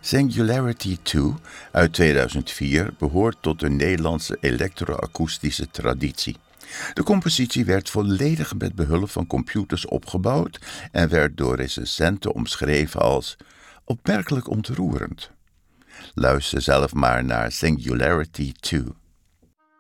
Singularity 2 uit 2004 behoort tot de Nederlandse elektroakoestische traditie. De compositie werd volledig met behulp van computers opgebouwd en werd door recensenten omschreven als opmerkelijk ontroerend. Luister zelf maar naar Singularity 2.